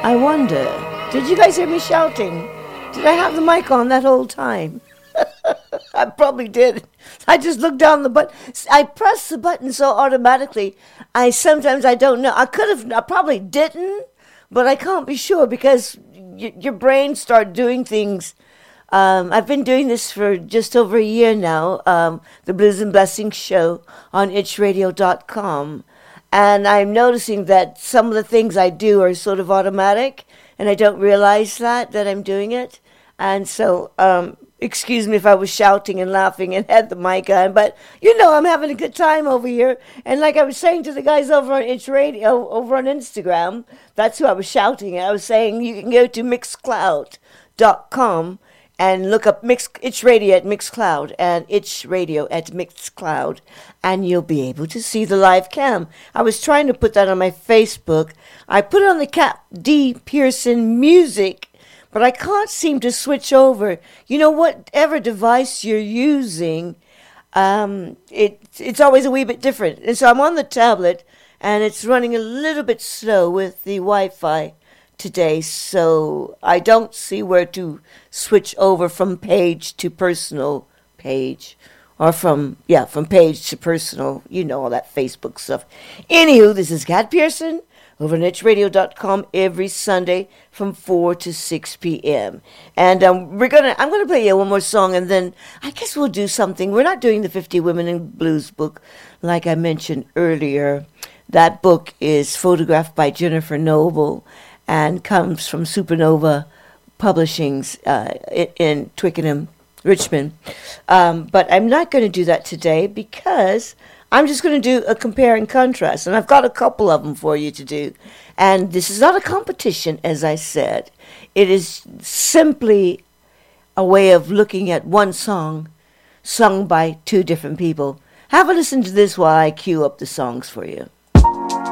I wonder, did you guys hear me shouting? Did I have the mic on that whole time? I probably did. I just looked down the button. I pressed the button so automatically. Sometimes I don't know. I probably didn't, but I can't be sure because your brain start doing things. I've been doing this for just over a year now, the Blues and Blessings show on itchradio.com. And I'm noticing that some of the things I do are sort of automatic, and I don't realize that I'm doing it. And so, excuse me if I was shouting and laughing and had the mic on, but I'm having a good time over here. And like I was saying to the guys over on Itch Radio, over on Instagram, that's who I was shouting at. I was saying you can go to mixcloud.com and look up Itch Radio at Mixcloud and Itch Radio at Mixcloud, and you'll be able to see the live cam. I was trying to put that on my Facebook. I put it on the Cap D. Pearson Music, but I can't seem to switch over. Whatever device you're using, it's always a wee bit different. And so I'm on the tablet, and it's running a little bit slow with the Wi-Fi today, so I don't see where to switch over from page to personal page, or from page to personal, all that Facebook stuff. Anywho, this is Kat Pearson over on itchradio.com every Sunday from 4 to 6 p.m. And I'm gonna play you one more song, and then I guess we'll do something. We're not doing the 50 Women in Blues book like I mentioned earlier. That book is photographed by Jennifer Noble and comes from Supernova Publishings in Twickenham, Richmond. But I'm not going to do that today because I'm just going to do a compare and contrast. And I've got a couple of them for you to do. And this is not a competition, as I said. It is simply a way of looking at one song sung by two different people. Have a listen to this while I cue up the songs for you.